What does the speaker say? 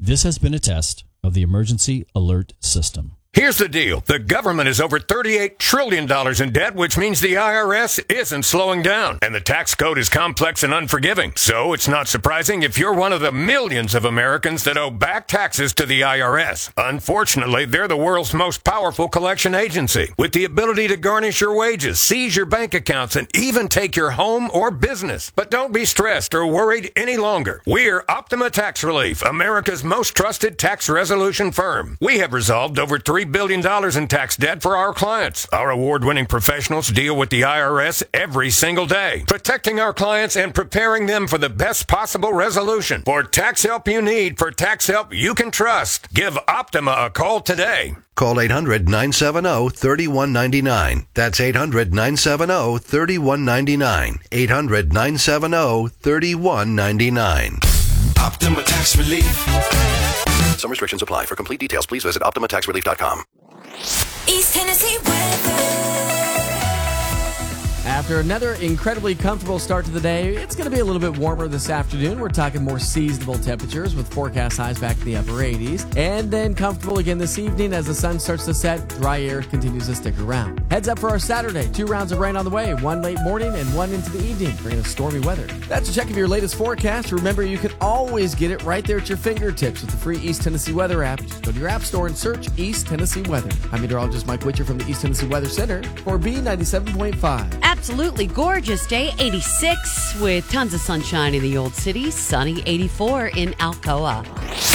This has been a test of the emergency alert system. Here's the deal. The government is over $38 trillion in debt, which means the IRS isn't slowing down. And the tax code is complex and unforgiving. So it's not surprising if you're one of the millions of Americans that owe back taxes to the IRS. Unfortunately, they're the world's most powerful collection agency, with the ability to garnish your wages, seize your bank accounts, and even take your home or business. But don't be stressed or worried any longer. We're Optima Tax Relief, America's most trusted tax resolution firm. We have resolved over $3 billion in tax debt for our clients. Our award-winning professionals deal with the IRS every single day, protecting our clients and preparing them for the best possible resolution. For tax help you need, for tax help you can trust, give Optima a call today. Call 800-970-3199. That's 800-970-3199. 800-970-3199. Optima Tax Relief. Some restrictions apply. For complete details, please visit OptimaTaxRelief.com. East Tennessee weather. After another incredibly comfortable start to the day, it's going to be a little bit warmer this afternoon. We're talking more seasonable temperatures with forecast highs back in the upper 80s. And then comfortable again this evening as the sun starts to set. Dry air continues to stick around. Heads up for our Saturday. 2 rounds of rain on the way. 1 late morning and 1 into the evening, bringing us stormy weather. That's a check of your latest forecast. Remember, you can always get it right there at your fingertips with the free East Tennessee Weather app. Just go to your app store and search East Tennessee Weather. I'm meteorologist Mike Witcher from the East Tennessee Weather Center for B97.5. Absolutely gorgeous day, 86 with tons of sunshine in the Old City, sunny 84 in Alcoa.